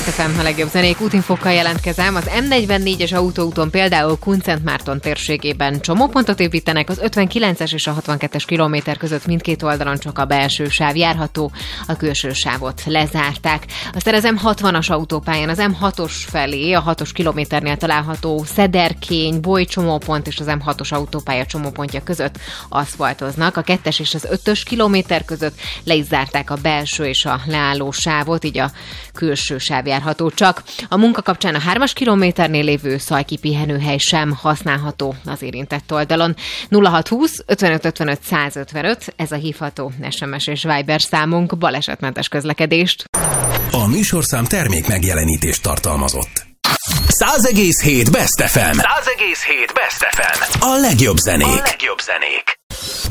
Best FM, a legjobb zenék útinfokkal jelentkezem. Az M44-es autóúton például Kunszentmárton térségében csomópontot építenek, az 59-es és a 62-es kilométer között mindkét oldalon csak a belső sáv járható, a külső sávot lezárták. Aztán az M60-as autópályán az M6-os felé, a 6-os kilométernél található Szederkény, Boly csomópont és az M6-os autópálya csomópontja között aszfaltoznak. A 2-es és az 5-ös kilométer között le is zárták a belső és a leálló sávot, így a külső sáv járható csak. A munka kapcsán a 3-as kilométernél lévő Szalki pihenőhely sem használható az érintett oldalon. 0620 55 55 155, ez a hívható SMS és Viber számunk. Balesetmentes közlekedést. A műsorszám termék megjelenítést tartalmazott. 100,7 Best FM. 100,7 Best FM. A legjobb zenék.